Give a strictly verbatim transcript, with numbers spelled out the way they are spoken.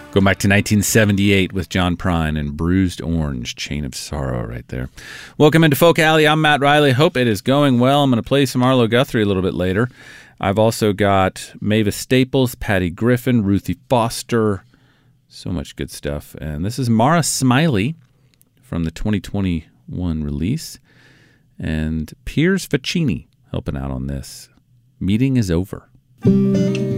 Going back to nineteen seventy-eight with John Prine and Bruised Orange, Chain of Sorrow right there. Welcome into Folk Alley. I'm Matt Riley. Hope it is going well. I'm going to play some Arlo Guthrie a little bit later. I've also got Mavis Staples, Patty Griffin, Ruthie Foster. So much good stuff. And this is Mara Smiley from the twenty twenty-one release. And Piers Faccini helping out on this. Meeting is over.